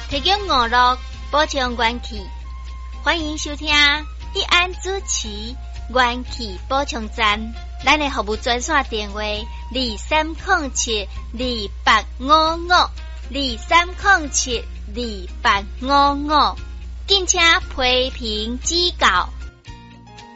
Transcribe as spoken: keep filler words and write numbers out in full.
提供娱乐，保障元气。欢迎收听一安主持元气保障站，咱的服务专线电话：二三零七二八五五，二三零七二八五五，敬请批评指教。